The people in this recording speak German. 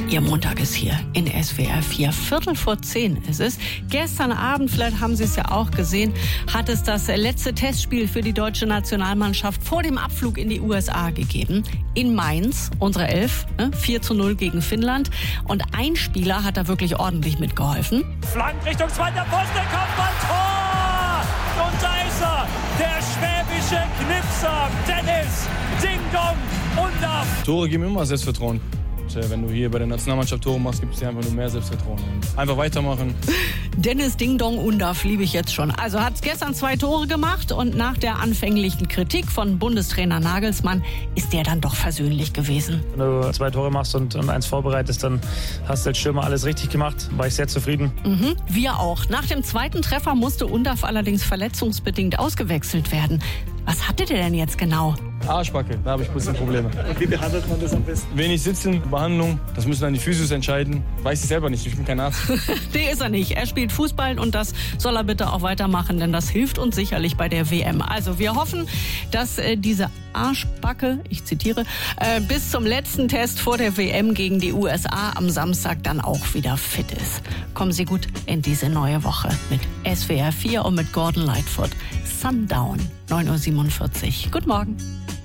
Ihr Montag ist hier in SWR 4. 9:45 ist es. Gestern Abend, vielleicht haben Sie es ja auch gesehen, hat es das letzte Testspiel für die deutsche Nationalmannschaft vor dem Abflug in die USA gegeben. In Mainz, unsere 11, 4:0 gegen Finnland. Und ein Spieler hat da wirklich ordentlich mitgeholfen. Flank Richtung zweiter Pfosten, Kopfball, Tor! Und da ist er, der schwäbische Knipser, Dennis Ding Dong Undaff. Tore geben immer Selbstvertrauen. Wenn du hier bei der Nationalmannschaft Tore machst, gibt es dir einfach nur mehr Selbstvertrauen. Einfach weitermachen. Dennis Ding Dong Undaff liebe ich jetzt schon. Also hat gestern 2 Tore gemacht und nach der anfänglichen Kritik von Bundestrainer Nagelsmann ist der dann doch versöhnlich gewesen. Wenn du 2 Tore machst und 1 vorbereitest, dann hast du als Stürmer alles richtig gemacht. War ich sehr zufrieden. Wir auch. Nach dem 2. Treffer musste Undaff allerdings verletzungsbedingt ausgewechselt werden. Was hatte der denn jetzt genau? Arschbacke, da habe ich ein bisschen Probleme. Und wie behandelt man das am besten? Wenig sitzen, Behandlung, das müssen dann die Physios entscheiden. Weiß ich selber nicht, ich bin kein Arzt. Nee, ist er nicht. Er spielt Fußball und das soll er bitte auch weitermachen, denn das hilft uns sicherlich bei der WM. Also wir hoffen, dass diese Arschbacke, ich zitiere, bis zum letzten Test vor der WM gegen die USA am Samstag dann auch wieder fit ist. Kommen Sie gut in diese neue Woche mit SWR 4 und mit Gordon Lightfoot. Sundown, 9:47 Uhr. Guten Morgen.